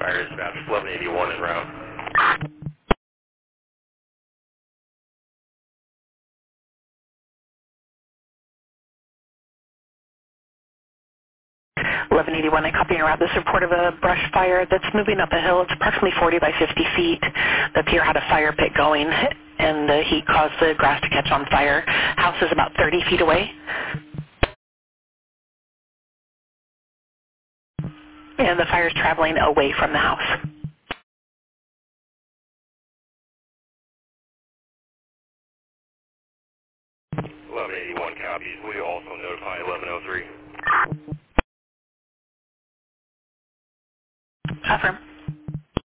Fire dispatch, 1181 en route. 1181, I copy around this report of a brush fire that's moving up a hill. It's approximately 40 by 50 feet. The pier had a fire pit going, and the heat caused the grass to catch on fire. House is about 30 feet away. And the fire is traveling away from the house. 1181 copies. Will you also notify 1103? Affirm.